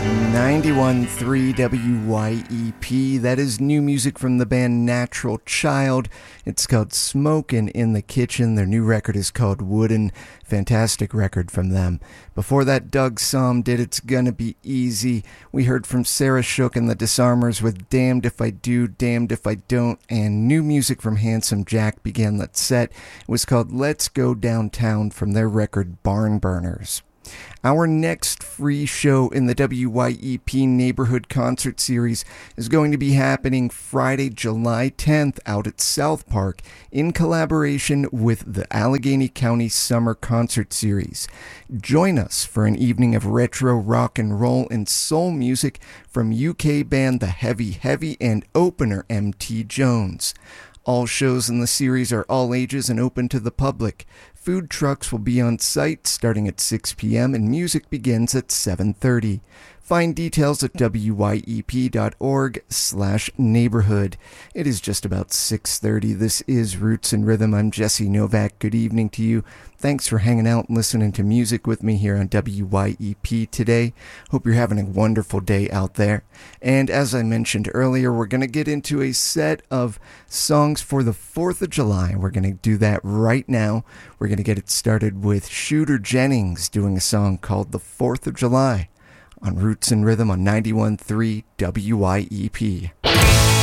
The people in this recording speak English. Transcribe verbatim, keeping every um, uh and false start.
ninety-one point three W Y E P. That is new music from the band Natural Child. It's called Smokin' in the Kitchen. Their new record is called Wooden. Fantastic record from them. Before that, Doug Somm did It's Gonna Be Easy. We heard from Sarah Shook and the Disarmers with Damned If I Do, Damned If I Don't. And new music from Handsome Jack began that set. It was called Let's Go Downtown from their record Barn Burners. Our next free show in the W Y E P Neighborhood Concert Series is going to be happening Friday, July tenth out at South Park in collaboration with the Allegheny County Summer Concert Series. Join us for an evening of retro rock and roll and soul music from U K band The Heavy Heavy and opener M T Jones. All shows in the series are all ages and open to the public. Food trucks will be on site starting at six p.m. and music begins at seven thirty. Find details at wyep.org slash neighborhood. It is just about six thirty. This is Roots and Rhythm. I'm Jesse Novak. Good evening to you. Thanks for hanging out and listening to music with me here on W Y E P today. Hope you're having a wonderful day out there. And as I mentioned earlier, we're going to get into a set of songs for the fourth of July. We're going to do that right now. We're going to get it started with Shooter Jennings doing a song called The fourth of July on Roots and Rhythm on ninety-one point three W Y E P.